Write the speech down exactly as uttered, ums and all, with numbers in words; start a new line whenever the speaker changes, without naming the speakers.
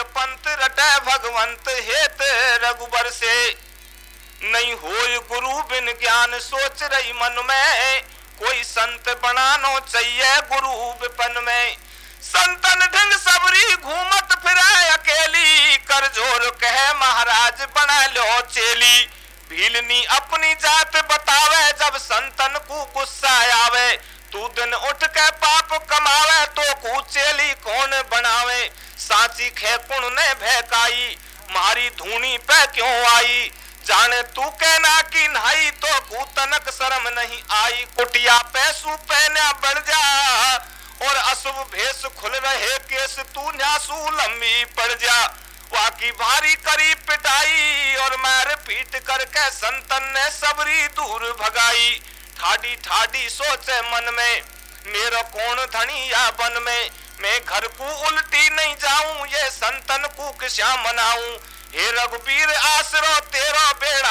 पंत रटे भगवंत हेत रघुबर से। नहीं होय गुरु बिन ज्ञान सोच रही मन में, कोई संत बनानो चाहिए गुरु विपन में। संतन ढंग सबरी घूमत फिरे अकेली, कर जोर कहे महाराज बना लो चेली। भीलनी अपनी जात बतावे जब संतन को गुस्सा आवे, तू दिन उठ के पाप कमावे तो कुचेली कौन बनावे। साची खे कुण ने भैकाई, मारी धूनी पे क्यों आई। जाने तू कहना की नहाई तो कूतनक शर्म नहीं आई। कुटिया पैसू पहना बढ़ जा और अशुभ भेष खुल रहे केस, तू न्यासू लंबी पड़ जा। वाकी भारी करी पिटाई और मार पीट करके संतन ने सबरी दूर भगाई। ठाडी ठाडी सोचे मन में, मेरा कौन धनी या बन में। मैं घर को उल्टी नहीं जाऊं, ये संतन को किस्या मनाऊं। हे रघुबीर आसरो तेरा बेड़ा